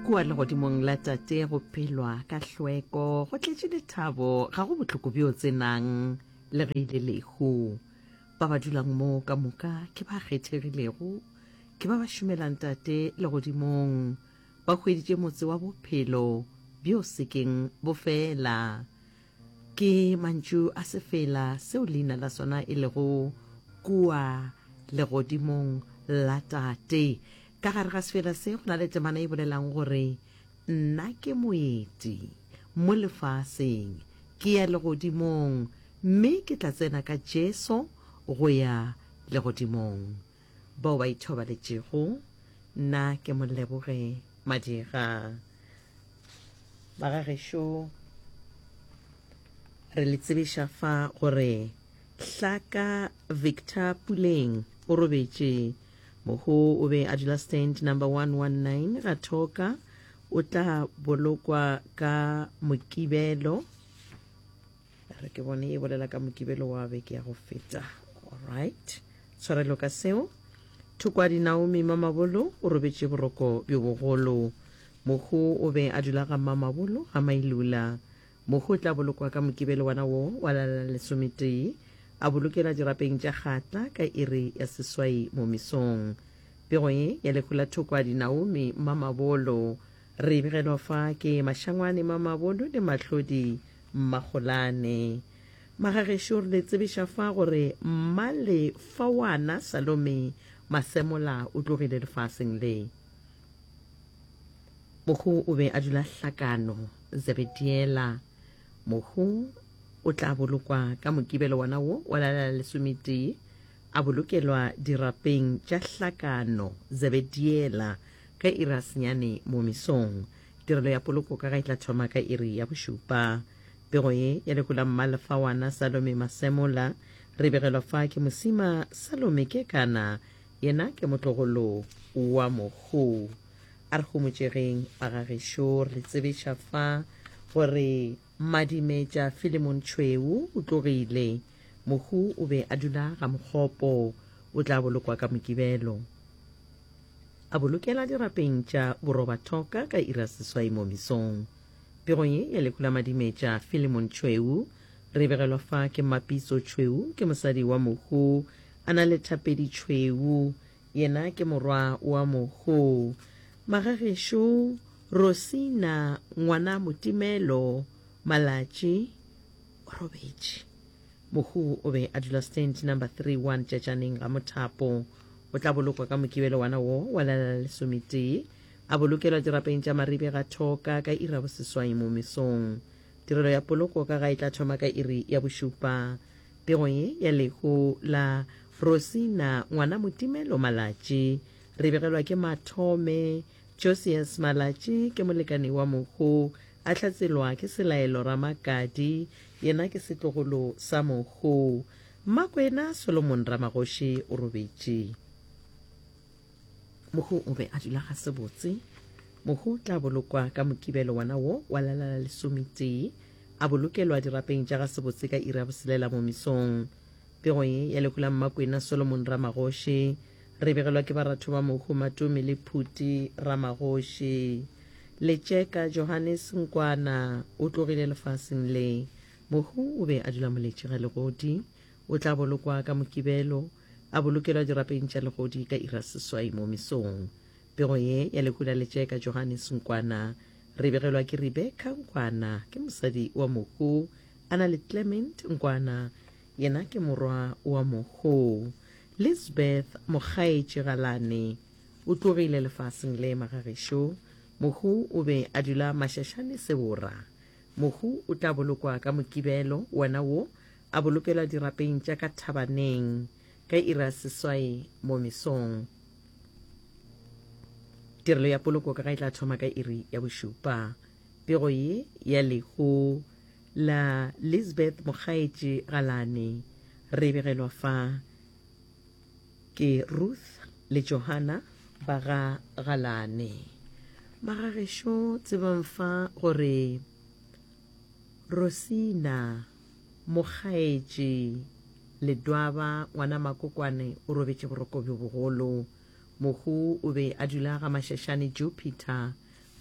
kua le godimong la tate go pelwa ka hlweko go tletše lethabo ga go botlhoko bjo tsenang le ge ile lehu ba ba dulang mo ka moka ke ba kgethegilego ke ba ba šomelang tate le godimong ba hweditše motse wa bophelo bjo sekeng bo fela ke mantšu a sefela seo leina la sona e lego kua le godimong la tate ka gare ga sefela se go na le temana e bolelang gore nna ke moeti mo lefaseng ke ya legodimong mme ke tla tsena ka Jesu go ya legodimong bao ba ithobaletšego nna ke moleboge Madira ba gagešo re le tsebiša fa gore Hlaka Victor Puleng o robetše moho o be a dula stand number 119 ga thoka o tla bolokwa ka mokibelo re ke bone e bolela ka mokibelo wa beke ya go feta alright tshwarelo ka seo Thukwadi Naomi Mamabolo o robetše boroko bjo bogolo moho o be a dula ga Mamabolo ga Mailula moho o tla bolokwa ka mokibelo wana wo wa la lesometee a bolokela dirapeng tša kgatla ka iri ya seswai mo mesong pego ye ya lekgola Thukwadi Naomi Mamabolo re begelwa fa ke Mašangwane Mamabolo le Mahlodi Mmagolane magagešo re le tsebiša fa gore mmale Fawana Salome Masemola o tlogile lefaseng le mohu o be a dula Hlakano Zebediela mohu o tla bolokwa ka mokibelo wana wo wa la lesometee a bolokelwa dirapeng tša Hlakano Zebediela ka iri senyane mo mesong tirelo ya poloko ka ga e tla thoma ka iri ya bošupa pego ye ya lekola mmalefawana Salome Masemola re begelwa fa ke mosima Salome Kekana yena ke motlogolo wa mohu a re gomotšegeng bagagešo re tsebiša fa gore Madimetša Philemon Chweu o tlogile mohu o be a dula ga Mokgopo o tla bolokwa ka mokibelo a bolokela dirapeng tša Borobathoka ka ira seswai mo mesong pego ye ya lekula Madimetša Philemon Chweu re begelwa fa ke Mapiso Chweu ke mosadi wa mohu a na le Thapedi Chweu yena ke morwa wa mohu magagešo Rosina ngwana Motimelo Malatši robetše mohu o be a dula stand number 31 tšatšaneng ga Mothapo o tla bolokwa ka mokibelo wana wo wa la lesometee a bolokelwa dirapeng tša Maribe ga Thoka ka iri boseswai mo mesong tirelo ya poloko ka ga e tla thoma ka iri ya bošupa pego ye ya lehu la Rosina ngwana Motimelo Malatši re begelwa ke Mathome Josias Malatši ke molekani wa mohu a tlatselwa ke Selaelo Ramakadi yena ke setlogolo sa mohu Mmakwena Solomon Ramagoši o robetše mohu o be a dula ga sebotse mohu tla bolokwa ka mokibelo wana wo wa la lesometee a bolokelwa dirapeng tša ga sebotse ka iri ya boselela mo mesong pego ye ya lekula Mmakwena Solomon Ramagoši re begelwa ke baratho ba mohu Matome le Phuti Ramagoši Letšeka Johannes Nkwana o tlogile lefaseng le mohu o be a dula moletše ga legodi o tla bolokwa ka mokibelo a bolokelwa dirapeng tša legodi ka ira seswai mo mesong pego ye ya lekula Letšeka Johannes Nkwana re begelwa ke Rebecca Nkwana ke mosadi wa mohu a na le Clement Nkwana yena ke morwa wa mohu Lisbeth Mokgaetše Galane o tlogile lefaseng le magagešo mohu o be a dula Mašašane Sebora mohu o tla bolokwa ka mokibelo wena wo a bolokelwa dirapeng tša ka Thabaneng ka ira seswai mo mesong tirelo ya poloko ka ga e tla thoma ka iri ya bošupa pego ye ya lehu la Lisbeth Mokgaetše Galane re begelwa fa ke Ruth le Johanna ba ga Galane magagešo tsebang fa gore Rosina Mokgaetše Ledwaba ngwana Makokwane o robetše boroko bjo bogolo mohu o be a dula ga Mašašane Jupiter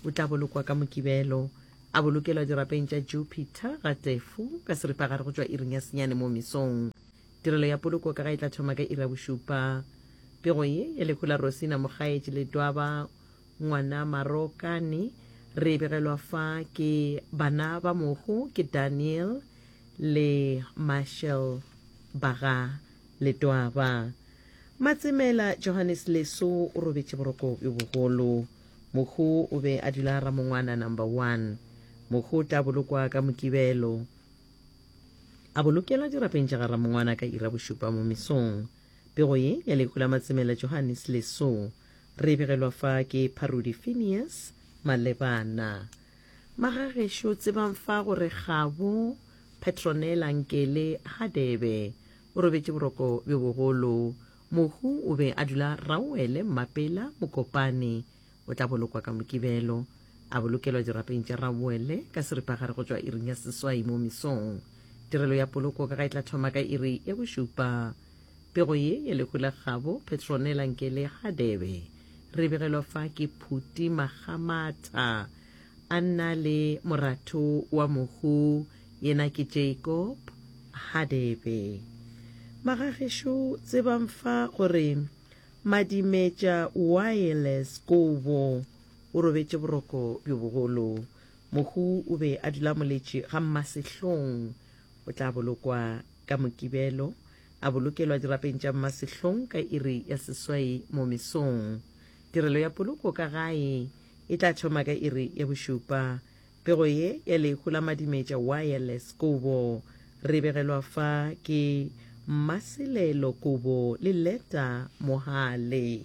o tla bolokwa ka mokibelo a bolokelwa dirapeng tša Jupiter ga tefu ka seripagare go tšwa iring ya senyane mo mesong. Tirelo ya poloko ka ga e tla thoma ka ira bošupa. Pego ye ya lekgola Rosina Mogaetši le Twaba ngwana Marokane re begelwa fa ke bana ba mogo ke Daniel le Marshall Baga le Twaba. Matsemela Johannes Leso o robetše boroko yo bogolo. Mogo o be a dula ramongwana number 1. Mogo o tla bolokwa ka mokibelo a bolokelwa dirapeng tša ga ramongwana ka ira bošupa mo mesong. Pego ye ya lekgola Matsemela Johannes Leso re begelwa fa ke Parudi Phineas Malebana. Magagešo tsebang fa gore Gabo Petronela Nkele Hadebe o robetše boroko bjo bogolo. Mohu o be a dula Rawele Mapela Mokopane o tla bolokwa ka mokibelo a bolokelwa dirapeng tša Rawele ka seripagare go tšwa iring ya seswai mo mesong. Tirelo ya poloko ka ga e tla thoma ka iri ya bošupa. Pego ye ya lekgola Gabo Petronela Nkele Hadebe re begelwa fa ke Phuti Magamata a nna le moratho wa mohu yena ke Jacob Hadebe. Magagešo tsebang fa gore Madimetša Wireless Kobo o robetše boroko bjo bogolo. Mohu o be a dula moletši ga Mmasehlong o tla bolokwa ka mokibelo a bolokelwa dirapeng tša Mmasehlong ka iri ya seswai mo mesong. Tirelo ya poloko ka gae e tla thoma ka iri ya bošupa. Pego ye ya lekgola Madimetša Wireless Kobo re begelwa fa ke Maselelo Kobo le Leta Mohale.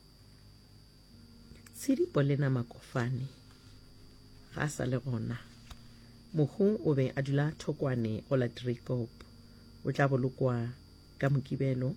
Tshidipo lena Makofane ga a sa le gona. Mohu o be a dula Thokwane go la Driekop o tla bolokwa ka mokibelo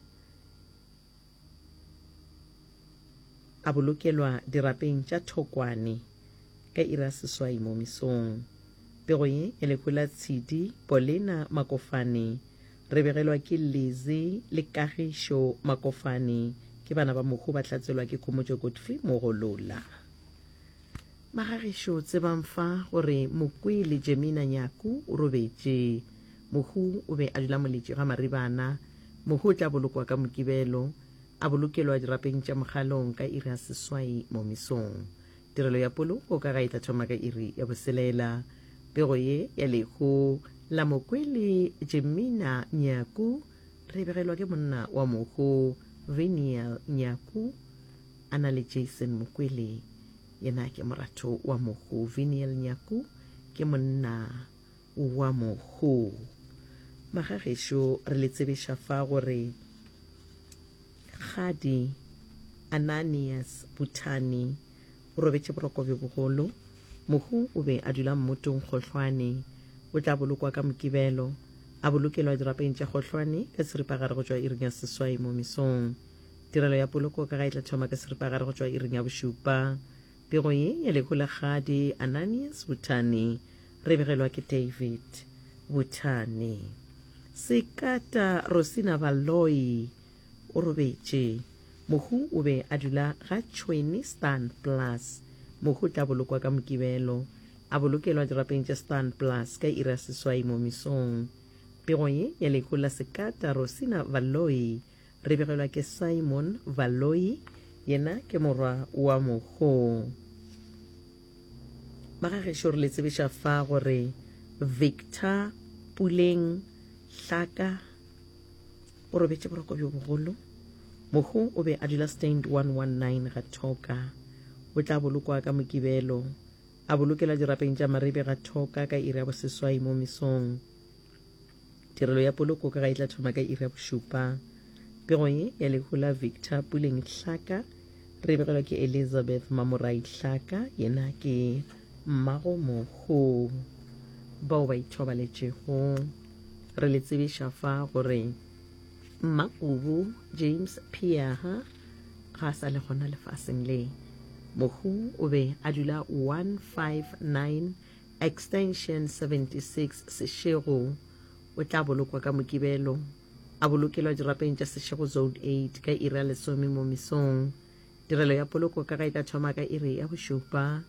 a bolokelwa dirapeng tša Thokwane ka ira seswai mo mesong. Pego ye e lekgola Tshidi Polena Makofane re begelwa ke Lizzie le Kagišo Makofane ke bana ba mohu ba tlatselwa ke Khomotšo Godfrey Mogolola. Magagešo tsebang fa gore Mokwele Jemina Nyaku o robetše. Mohu o be a dula moletši ga Maribana. Mohu o tla bolokwa ka mokibelo a bolokelwa dirapeng tša Mogalong ka iri ya seswai mo mesong. Tirelo ya poloko ka ga e tla thoma ka iri ya boselela. Pego ye ya lekgo la Mokwele Jemina Nyaku re begelwa ke monna wa mohu Viniel Nyaku a na le Jason Mokwele yena ke moratho wa mohu. Viniel Nyaku ke monna wa mohu. Magagešo re le tsebiša fa gore Kgadi Ananias Butani o robetše boroko bjo bogolo. Mohu o be a dula Mmotong Kgohlwane o tla bolokwa ka mokibelo a bolokelwa dirapeng tša Kgohlwane ka seripagare go tšwa iring ya seswai mo mesong. Tirelo ya poloko ka ga e tla thoma ka seripagare go tšwa iring ya bošupa. Pego ye ya lekgola Kgadi Ananias Butani re begelwa ke David Butani. Sekata Rosina Valoi o robetše. Mohu o be a dula ga Tšhweni Stan Plus. Mohu tla bolokwa ka mokibelo a bolokelwa dirapeng tša Stan Plus ka ira seswai mo mesong. Pego ye ya lekgola Sekata Rosina Valoi re begelwa ke Simon Valoi yena ke morwa wa mohu. Magagešo re le tsebiša fa gore Victor Puleng Hlaka o robetše boroko bjo bogolo. Mohu o be a dula Stand 119 ga Thoka o tla bolokwa ka mokibelo a bolokelwa dirapeng tša Maribe ga Thoka ka iri ya boseswai mo mesong. Tirelo ya poloko ka ga e tla thoma ka iri ya bošupa. Pego ye ya lekgola Victor Puleng Hlaka re begelwa ke Elizabeth Mamorai Hlaka yena ke mmago mohu. Bao ba ithobaletšego re le tsebiša fa gore Mmakubu James Piaha ga a sa le gona lefaseng le. Mohu o be a dula 159 extension 76 Seshego o tla bolokwa ka mokibelo a bolokelwa dirapeng tša Seshego Zone 8 ka iri ya lesome mo mesong. Tirelo ya poloko ka ga e tla thoma ka iri ya bošupa.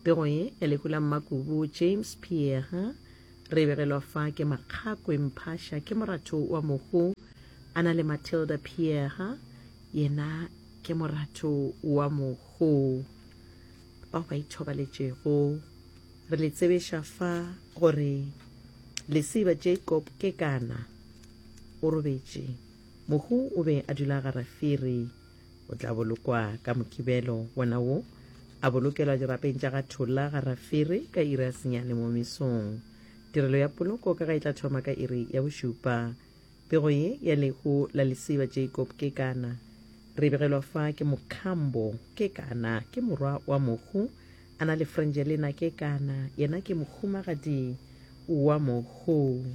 pego ye ya lekula Mmakubu James Pierre re begelwa fa ke Makgakwe Mphasha ke moratho wa mohu a na le Matilda Pierre yena ke moratho wa mohu bao ba ithobaletšego re le tsebeša fa gore Lesiba Jacob ke kana o robetše mohu o be a dula garafiri o tla bolokwa ka mokibelo wona wo a bolokelwa dirapeng tša gathola garafiri ka iri ya senyane mo mesong tirelo ya poloko ka ga e tla thoma ka iri ya bošupa pego ye ya lehu la Lesiba Jacob ke kana re begelwa fa ke Mokhambo ke kana ke morwa wa mohu a na le Frangelina ke kana yena ke mohumagadi wa mohu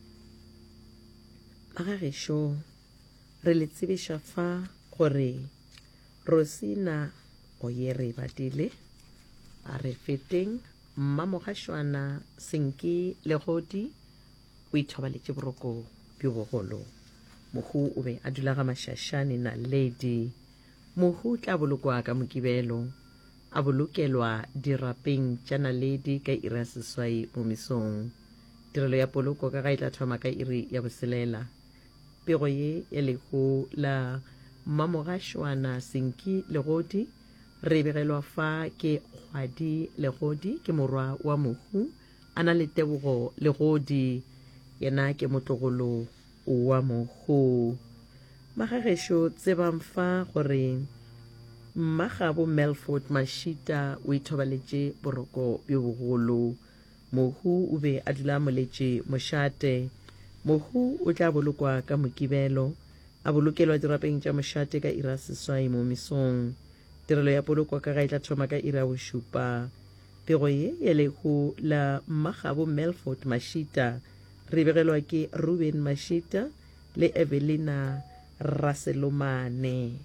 magagešo re le tsebiša fa gore Rosina o ye re badile a re feteng mmamogašwana Senki Legodi o ithobaletše boroko bjo bogolo mohu o be a dula ga mašašane na lady mohu tla bolokwa ka mokibelo a bolokelwa dirapeng tša naledi ka iri ya seswai mo mesong tirelo ya poloko ka ga e tla thoma ka iri ya boselela pego ye ya lehu la mmamogašwana Senki Legodi re begelwa fa ke Kgwadi Legodi ke morwa wa mohu a na le Tebogo Legodi yena ke motlogolo wa mohu magagešo tsebang fa gore Mmagabo Melford Mashita o ithobaletše boroko bjo bogolo mohu o be a dula moletše mošate mohu o tla bolokwa ka mokibelo a bolokelwa dirapeng tša mošate ka iri ya seswai mo mesong tirelo ya poloko ka ga e tla thoma ka iri ya bošupa pego ye ya lehu la Mmagabo Melford Mashita re begelwa ke Ruben Mashita le Evelina Raselomane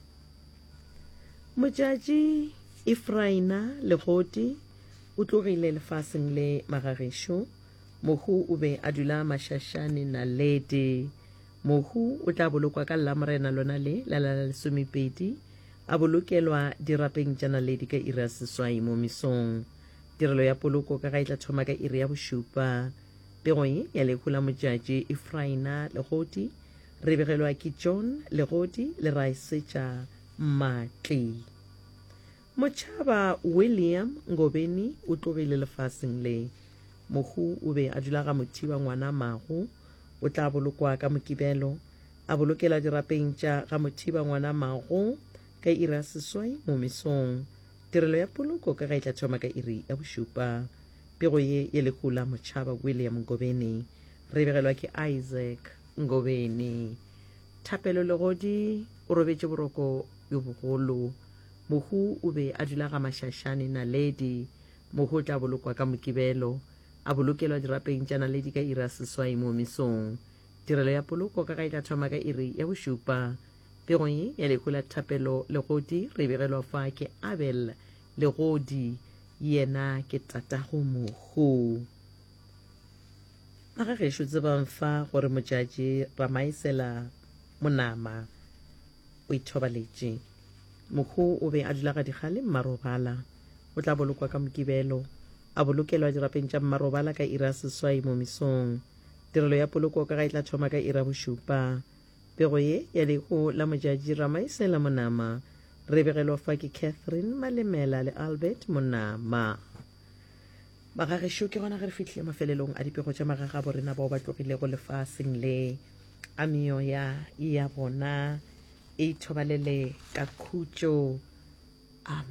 motšatši Efraina Legodi o tlogile lefaseng le magagešo mohu o be a dula mašašane na ledi mohu o tla bolokwa ka Lamorena lona le la lesomepedi a bolokelwa dirapeng tša naledi ka iri ya seswai mo mesong tirelo ya poloko ka ga e tla thoma ka iri ya bošupa pego ye ya lehu la motšatši Efraina Legodi re begelwa ke John Legodi le Raisetša Matli motšhaba William Ngobeni o tlogile lefaseng le mohu o be a dula ga Mothiba ngwana Mago o tla bolokwa ka mokibelo a bolokela dirapeng tša ga Mothiba ngwana Mago ka iri ya seswai mo mesong tirelo ya poloko ka ga e tla thoma ka iri ya bošupa pego ye ya lehu la motšhaba William Ngobeni re begelwa ke Isaac Ngobeni Thapelo Legodi o robetše boroko bjo bogolo mohu o be a dula ga mašašane na ledi mohu o tla bolokwa ka mokibelo a bolokelwa dirapeng tša naledi ka iri ya seswai mo mesong tirelo ya poloko ka ga e tla thoma ka iri ya bošupa pego ye ya lehu la Thapelo Legodi re begelwa fa ke Abel Legodi yena ke tatago mohu magagešo tsebang fa gore motšatši Ramaisela Monama o ithobaletše mohu o be a dula ga dikgale Mmarobala o tla bolokwa ka mokibelo a bolokelwa dirapeng tša Mmarobala ka iri ya seswai mo mesong tirelo ya poloko ka ga e tla thoma ka iri ya bošupa pego ye ya lehu la motšatši Ramaisela Monama re begelwa fa ke Catherine Malemela le Albert Monama magagešo ke gona ge re fihlile mafelelong a dipego tša magaga borena bao ba tlogilego lefaseng le a meoya ya bona e ithobalele ka khutšo